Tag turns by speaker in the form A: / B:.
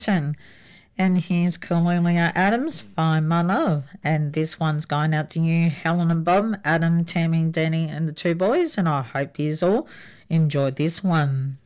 A: And here's Cornelia Adams, Find My Love. And this one's going out to you, Helen and Bob, Adam, Tammy, Danny and the two boys. And I hope you all enjoyed this one.